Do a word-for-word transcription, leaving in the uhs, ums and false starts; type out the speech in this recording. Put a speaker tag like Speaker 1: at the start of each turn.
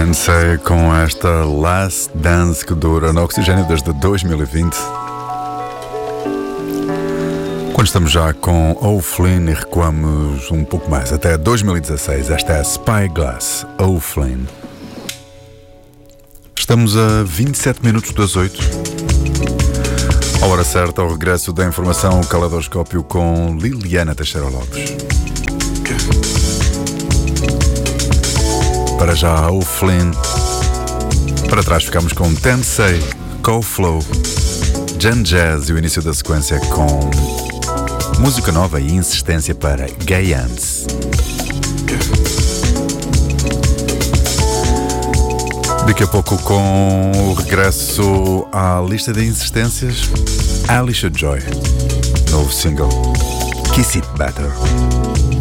Speaker 1: Tensei com esta Last Dance que dura no Oxigênio desde dois mil e vinte. Quando estamos já com O'Flynn e recuamos um pouco mais até dois mil e dezasseis, esta é a Spyglass O'Flynn. Estamos a vinte e sete minutos das oito. A hora certa, ao regresso da informação, o Caleidoscópio com Liliana Teixeira Lopes. Para já, O'Flynn. Para trás ficamos com Tensei, Co-Flow, Gen Jazz e o início da sequência com música nova e insistência para Gayans. Daqui a pouco, com o regresso à lista de insistências, Alicia Joy, novo single Kiss It Better.